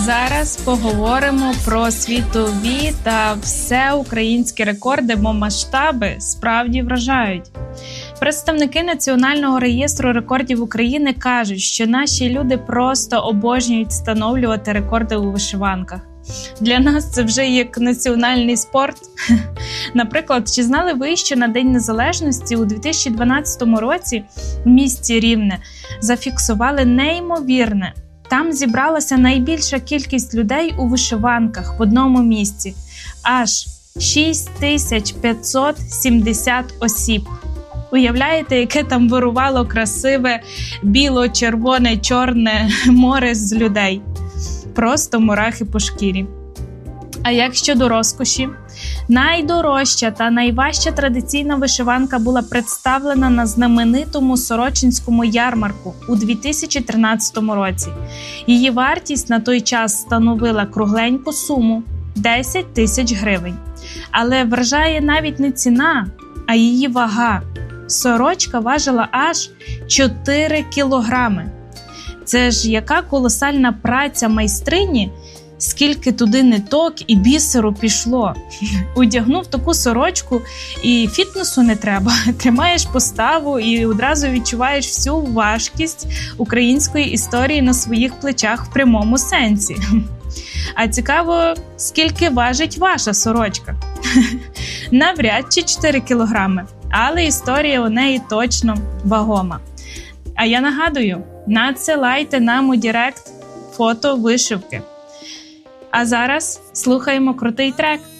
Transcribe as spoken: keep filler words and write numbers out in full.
зараз поговоримо про світові та всеукраїнські рекорди, бо масштаби справді вражають. Представники Національного реєстру рекордів України кажуть, що наші люди просто обожнюють встановлювати рекорди у вишиванках. Для нас це вже як національний спорт. Наприклад, чи знали ви, що на День Незалежності у дві тисячі дванадцятому році в місті Рівне зафіксували неймовірне? Там зібралася найбільша кількість людей у вишиванках в одному місці – аж шість тисяч п'ятсот сімдесят осіб. Уявляєте, яке там вирувало красиве біло-червоне чорне море з людей? Просто мурахи по шкірі. А як щодо розкоші? Найдорожча та найважча традиційна вишиванка була представлена на знаменитому Сорочинському ярмарку у дві тисячі тринадцятому році. Її вартість на той час становила кругленьку суму – десять тисяч гривень. Але вражає навіть не ціна, а її вага. Сорочка важила аж чотири кілограми. Це ж яка колосальна праця майстрині, скільки туди ниток і бісеру пішло. Одягнув таку сорочку і фітнесу не треба. Тримаєш поставу і одразу відчуваєш всю важкість української історії на своїх плечах в прямому сенсі. А цікаво, скільки важить ваша сорочка? Навряд чи чотири кілограми, але історія у неї точно вагома. А я нагадую, надсилайте нам у Директ фото вишивки. А зараз слухаємо крутий трек.